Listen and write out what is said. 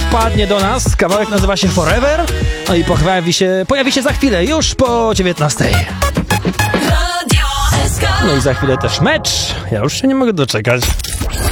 wpadnie do nas. Kawałek nazywa się Forever. No i pojawi się za chwilę, już po 19. No i za chwilę też mecz. Ja już się nie mogę doczekać.